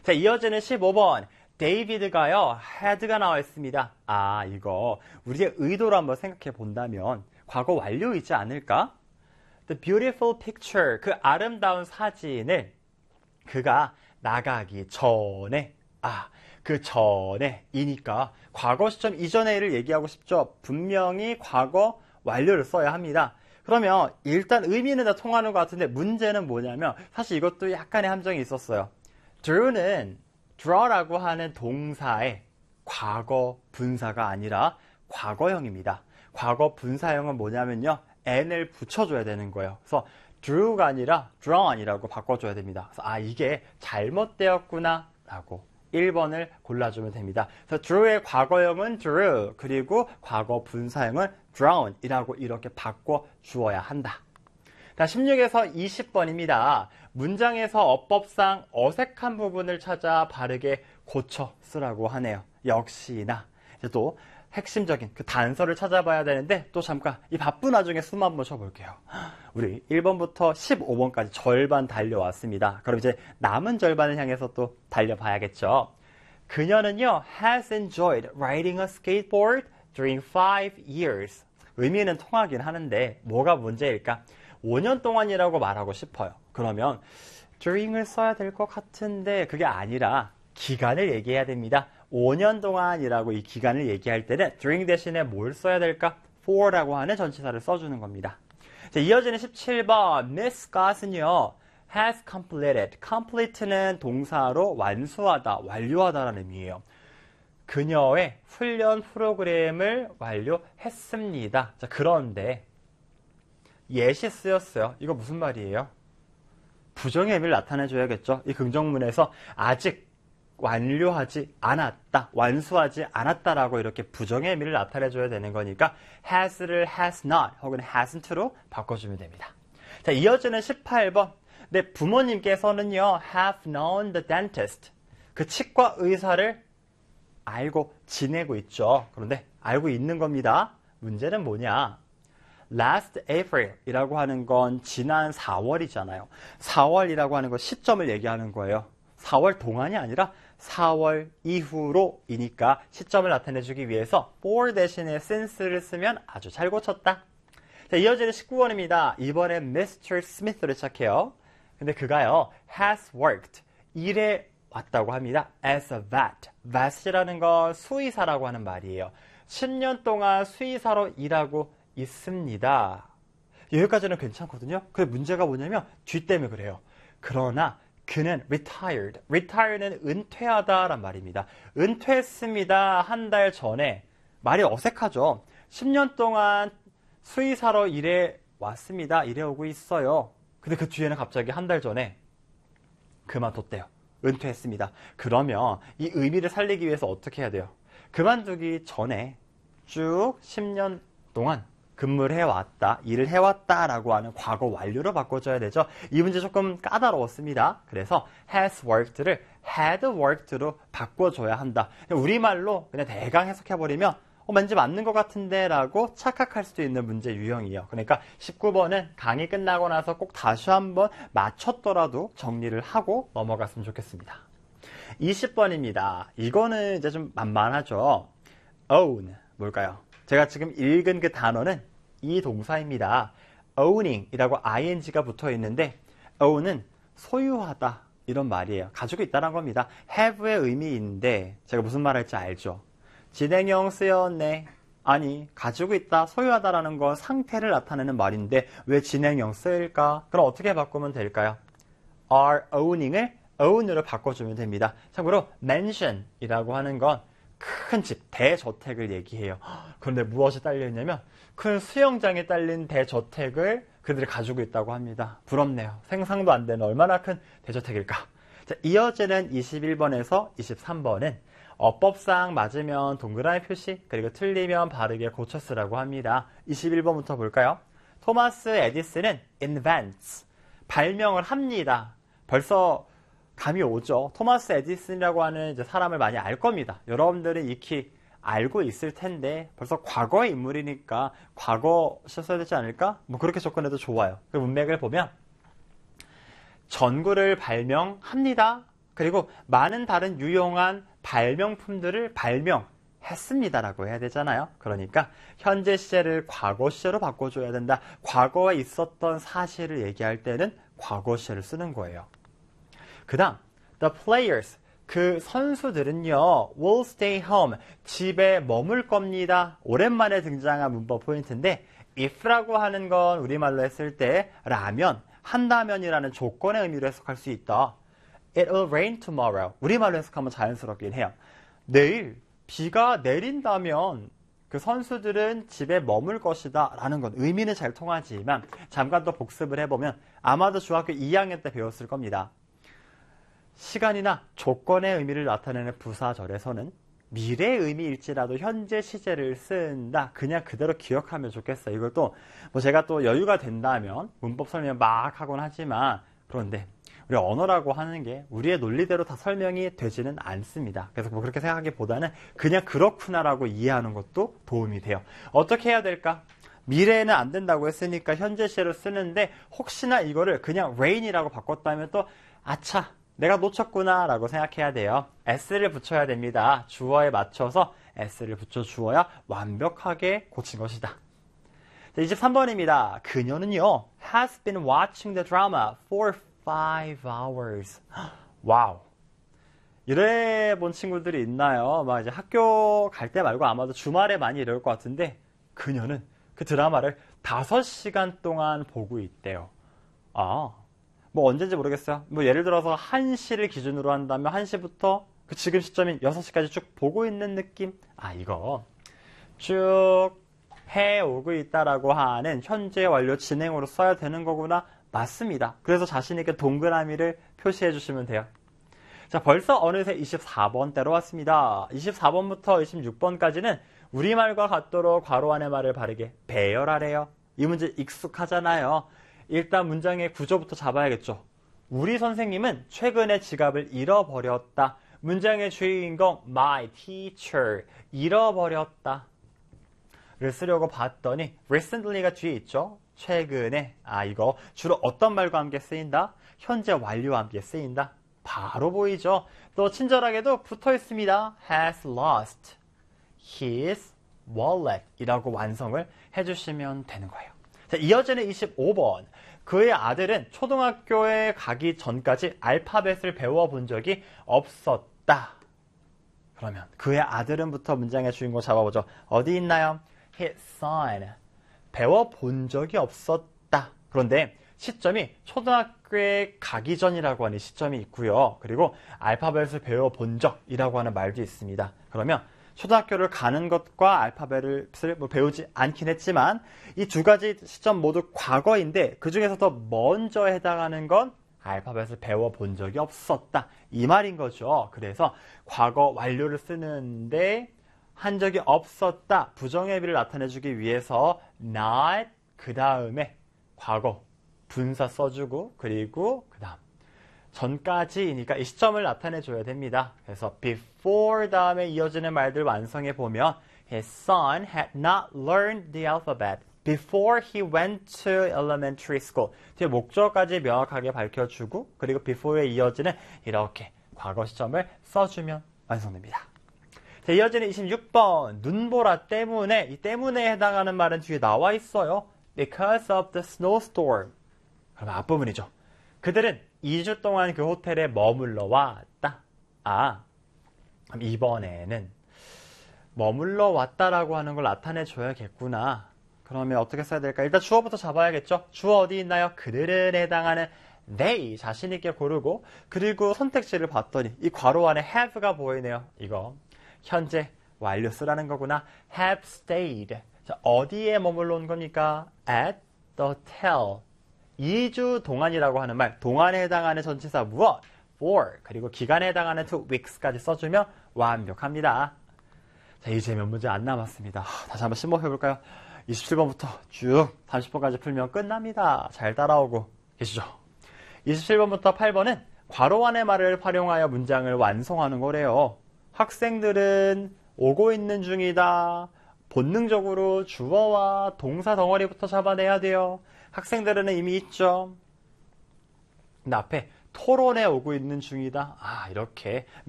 자, 이어지는 15번. 데이비드가요, had가 나와 있습니다. 아, 이거 우리의 의도로 한번 생각해 본다면 과거 완료이지 않을까? The beautiful picture, 그 아름다운 사진을 그가 나가기 전에, 그 전에 이니까 과거 시점 이전의 일을 얘기하고 싶죠. 분명히 과거 완료를 써야 합니다. 그러면 일단 의미는 다 통하는 것 같은데 문제는 뭐냐면 사실 이것도 약간의 함정이 있었어요. drew는 draw라고 하는 동사의 과거 분사가 아니라 과거형입니다. 과거 분사형은 뭐냐면요, n을 붙여줘야 되는 거예요. 그래서 drew가 아니라 drawn이라고 바꿔줘야 됩니다. 그래서 이게 잘못되었구나 라고 1번을 골라주면 됩니다. 그래서 drew의 과거형은 drew, 그리고 과거 분사형은 drawn이라고 이렇게 바꿔주어야 한다. 자, 16에서 20번입니다. 문장에서 어법상 어색한 부분을 찾아 바르게 고쳐 쓰라고 하네요. 역시나 이제 또 핵심적인 그 단서를 찾아봐야 되는데 또 잠깐 이 바쁜 와중에 숨 한번 쉬어볼게요. 우리 1번부터 15번까지 절반 달려왔습니다. 그럼 이제 남은 절반을 향해서 또 달려봐야겠죠. 그녀는요, has enjoyed riding a skateboard during 5 years. 의미는 통하긴 하는데 뭐가 문제일까? 5년 동안이라고 말하고 싶어요. 그러면 during을 써야 될 것 같은데 그게 아니라 기간을 얘기해야 됩니다. 5년 동안이라고 이 기간을 얘기할 때는 during 대신에 뭘 써야 될까? for라고 하는 전치사를 써주는 겁니다. 자, 이어지는 17번. Miss Scott은요, has completed. complete는 동사로 완수하다, 완료하다라는 의미예요. 그녀의 훈련 프로그램을 완료했습니다. 자, 그런데 yes이 쓰였어요. 이거 무슨 말이에요? 부정의 의미를 나타내줘야겠죠. 이 긍정문에서 아직 완료하지 않았다, 완수하지 않았다라고 이렇게 부정의 의미를 나타내줘야 되는 거니까 has를 has not 혹은 hasn't로 바꿔주면 됩니다. 자, 이어지는 18번. 네, 부모님께서는요, have known the dentist. 그 치과 의사를 알고 지내고 있죠. 그런데 알고 있는 겁니다. 문제는 뭐냐? last April 이라고 하는 건 지난 4월이잖아요. 4월이라고 하는 건 시점을 얘기하는 거예요. 4월 동안이 아니라 4월 이후로 이니까 시점을 나타내주기 위해서 for 대신에 since를 쓰면 아주 잘 고쳤다. 자, 이어지는 19번입니다. 이번엔 Mr. Smith로 시작해요. 근데 그가요, has worked. 일해 왔다고 합니다. as a vet. vet이라는 건 수의사라고 하는 말이에요. 10년 동안 수의사로 일하고 있습니다. 여기까지는 괜찮거든요. 근데 문제가 뭐냐면 뒤 때문에 그래요. 그러나 그는 retired. retire는 은퇴하다란 말입니다. 은퇴했습니다. 한 달 전에. 말이 어색하죠. 10년 동안 수의사로 일해 왔습니다. 일해 오고 있어요. 근데 그 뒤에는 갑자기 한 달 전에 그만뒀대요. 은퇴했습니다. 그러면 이 의미를 살리기 위해서 어떻게 해야 돼요? 그만두기 전에 쭉 10년 동안 근무를 해왔다, 일을 해왔다라고 하는 과거 완료로 바꿔줘야 되죠. 이 문제 조금 까다로웠습니다. 그래서 has worked를 had worked로 바꿔줘야 한다. 우리말로 그냥 대강 해석해버리면 왠지 맞는 것 같은데 라고 착각할 수도 있는 문제 유형이에요. 그러니까 19번은 강의 끝나고 나서 꼭 다시 한번 맞췄더라도 정리를 하고 넘어갔으면 좋겠습니다. 20번입니다. 이거는 이제 좀 만만하죠. own, 뭘까요? 제가 지금 읽은 그 단어는 이 동사입니다. owning 이라고 ing가 붙어 있는데 own은 소유하다 이런 말이에요. 가지고 있다는 겁니다. have의 의미인데 제가 무슨 말 할지 알죠? 진행형 쓰였네. 아니, 가지고 있다, 소유하다라는 건 상태를 나타내는 말인데 왜 진행형 쓰일까? 그럼 어떻게 바꾸면 될까요? are owning을 own으로 바꿔주면 됩니다. 참고로 mansion이라고 하는 건 큰 집, 대저택을 얘기해요. 그런데 무엇이 딸려있냐면 큰 수영장에 딸린 대저택을 그들이 가지고 있다고 합니다. 부럽네요. 생상도 안 되는 얼마나 큰 대저택일까? 자, 이어지는 21번에서 23번은 어법상 맞으면 동그라미 표시, 그리고 틀리면 바르게 고쳐 쓰라고 합니다. 21번부터 볼까요? 토마스 에디슨은 invents, 발명을 합니다. 벌써 감이 오죠. 토마스 에디슨이라고 하는 이제 사람을 많이 알 겁니다. 여러분들은 익히 알고 있을 텐데 벌써 과거의 인물이니까 과거 썼어야 되지 않을까? 뭐 그렇게 접근해도 좋아요. 그 문맥을 보면 전구를 발명합니다. 그리고 많은 다른 유용한 발명품들을 발명했습니다라고 해야 되잖아요. 그러니까 현재 시제를 과거 시제로 바꿔줘야 된다. 과거에 있었던 사실을 얘기할 때는 과거 시제를 쓰는 거예요. 그 다음 the players, 그 선수들은요 will stay home, 집에 머물 겁니다. 오랜만에 등장한 문법 포인트인데 if라고 하는 건 우리말로 했을 때 라면, 한다면이라는 조건의 의미로 해석할 수 있다. It will rain tomorrow. 우리말로 해석하면 자연스럽긴 해요. 내일 비가 내린다면 그 선수들은 집에 머물 것이다 라는 건 의미는 잘 통하지만 잠깐 더 복습을 해보면 아마도 중학교 2학년 때 배웠을 겁니다. 시간이나 조건의 의미를 나타내는 부사절에서는 미래의 의미일지라도 현재 시제를 쓴다. 그냥 그대로 기억하면 좋겠어요. 이걸 또 제가 또 여유가 된다면 문법 설명 막 하곤 하지만 그런데 우리 언어라고 하는 게 우리의 논리대로 다 설명이 되지는 않습니다. 그래서 그렇게 생각하기보다는 그냥 그렇구나라고 이해하는 것도 도움이 돼요. 어떻게 해야 될까? 미래에는 안 된다고 했으니까 현재 시제로 쓰는데 혹시나 이거를 그냥 rain이라고 바꿨다면 또 아차 내가 놓쳤구나 라고 생각해야 돼요. s를 붙여야 됩니다. 주어에 맞춰서 s를 붙여주어야 완벽하게 고친 것이다. 23번입니다. 그녀는요 has been watching the drama for 5 hours. 와우. 이래 본 친구들이 있나요? 막 이제 학교 갈 때 말고 아마도 주말에 많이 이럴 것 같은데 그녀는 그 드라마를 5시간 동안 보고 있대요. 뭐 언제인지 모르겠어요. 뭐 예를 들어서 1시를 기준으로 한다면 1시부터 그 지금 시점인 6시까지 쭉 보고 있는 느낌? 이거 쭉 해오고 있다라고 하는 현재 완료 진행으로 써야 되는 거구나. 맞습니다. 그래서 자신있게 동그라미를 표시해 주시면 돼요. 자, 벌써 어느새 24번 때로 왔습니다. 24번부터 26번까지는 우리말과 같도록 괄호 안의 말을 바르게 배열하래요. 이 문제 익숙하잖아요. 일단 문장의 구조부터 잡아야겠죠. 우리 선생님은 최근에 지갑을 잃어버렸다. 문장의 주인공 my teacher 잃어버렸다 를 쓰려고 봤더니 recently가 뒤에 있죠. 최근에 이거 주로 어떤 말과 함께 쓰인다? 현재 완료와 함께 쓰인다. 바로 보이죠. 또 친절하게도 붙어 있습니다. has lost his wallet 이라고 완성을 해주시면 되는 거예요. 자, 이어지는 25번. 그의 아들은 초등학교에 가기 전까지 알파벳을 배워본 적이 없었다. 그러면 그의 아들은부터 문장의 주인공 잡아보죠. 어디 있나요? His son. 배워본 적이 없었다. 그런데 시점이 초등학교에 가기 전이라고 하는 시점이 있고요. 그리고 알파벳을 배워본 적이라고 하는 말도 있습니다. 그러면 초등학교를 가는 것과 알파벳을 배우지 않긴 했지만 이 두 가지 시점 모두 과거인데 그 중에서 더 먼저 해당하는 건 알파벳을 배워본 적이 없었다. 이 말인 거죠. 그래서 과거 완료를 쓰는데 한 적이 없었다. 부정의비를 나타내주기 위해서 not 그 다음에 과거 분사 써주고 그리고 그 다음 전까지니까 이 시점을 나타내줘야 됩니다. 그래서 before 다음에 이어지는 말들 완성해 보면 His son had not learned the alphabet before he went to elementary school. 뒤에 목적까지 명확하게 밝혀주고 그리고 before에 이어지는 이렇게 과거 시점을 써주면 완성됩니다. 자, 이어지는 26번 눈보라 때문에 이 때문에 해당하는 말은 뒤에 나와 있어요. Because of the snowstorm. 그럼 앞부분이죠. 그들은 2주 동안 그 호텔에 머물러 왔다. 그럼 이번에는 머물러 왔다라고 하는 걸 나타내 줘야겠구나. 그러면 어떻게 써야 될까? 일단 주어부터 잡아야겠죠. 주어 어디 있나요? 그들은 해당하는 they 자신 있게 고르고 그리고 선택지를 봤더니 이 괄호 안에 have가 보이네요. 이거 현재 완료 쓰라는 거구나. have stayed. 자, 어디에 머물러 온 겁니까? at the hotel. 2주 동안이라고 하는 말, 동안에 해당하는 전치사 무엇? for, 그리고 기간에 해당하는 to weeks까지 써주면 완벽합니다. 자, 이제 몇 문제 안 남았습니다. 다시 한번 심호흡해볼까요? 27번부터 쭉 30번까지 풀면 끝납니다. 잘 따라오고 계시죠? 27번부터 8번은 괄호 안의 말을 활용하여 문장을 완성하는 거래요. 학생들은 오고 있는 중이다. 본능적으로 주어와 동사 덩어리부터 잡아내야 돼요. 학생들은 이미 있죠. 근데 앞에 토론에 오고 있는 중이다. 이렇게